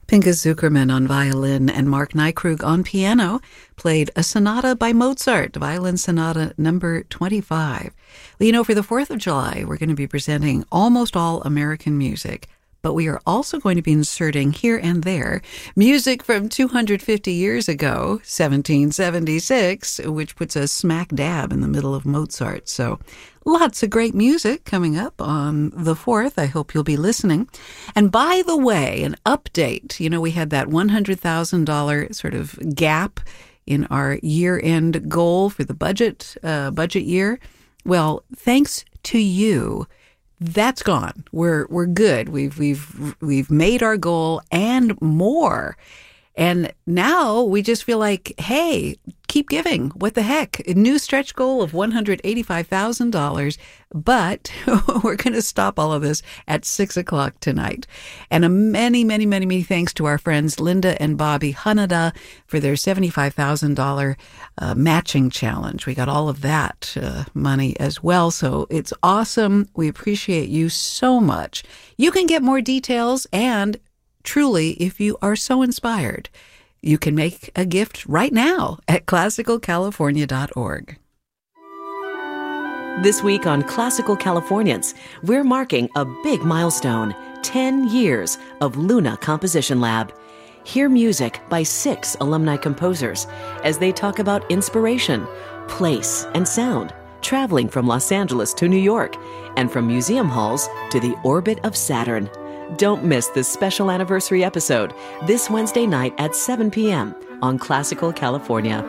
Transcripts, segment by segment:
Pinchas Zukerman on violin and Mark Nykrug on piano played a sonata by Mozart, Violin Sonata number 25. Well, you know, for the 4th of July, we're going to be presenting almost all American music, but we are also going to be inserting here and there music from 250 years ago, 1776, which puts us smack dab in the middle of Mozart. So lots of great music coming up on the 4th. I hope you'll be listening. And by the way, an update. You know, we had that $100,000 sort of gap in our year-end goal for the budget year. Well, thanks to you, that's gone. We're good. We've made our goal and more. And now we just feel like, hey, keep giving. What the heck? A new stretch goal of $185,000. But we're going to stop all of this at 6 o'clock tonight. And a many thanks to our friends Linda and Bobby Hanada for their $75,000 matching challenge. We got all of that money as well. So it's awesome. We appreciate you so much. You can get more details, and truly, if you are so inspired, you can make a gift right now at classicalcalifornia.org. This week on Classical Californians, we're marking a big milestone, 10 years of Luna Composition Lab. Hear music by 6 alumni composers as they talk about inspiration, place, and sound, traveling from Los Angeles to New York, and from museum halls to the orbit of Saturn. Don't miss this special anniversary episode this Wednesday night at 7 p.m. on Classical California.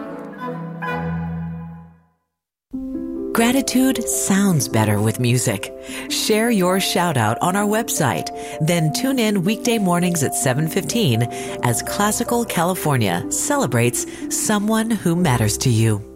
Gratitude sounds better with music. Share your shout out on our website. Then tune in weekday mornings at 7:15 as Classical California celebrates someone who matters to you.